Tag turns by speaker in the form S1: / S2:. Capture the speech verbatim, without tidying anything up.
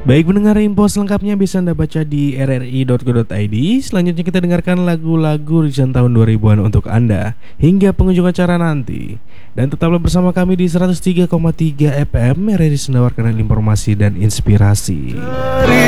S1: Baik pendengar, info selengkapnya bisa Anda baca di r r i dot co dot i d. Selanjutnya kita dengarkan lagu-lagu rilisan tahun dua ribuan untuk Anda hingga penghujung acara nanti. Dan tetaplah bersama kami di seratus tiga koma tiga F M R R I Sendawa, informasi dan inspirasi.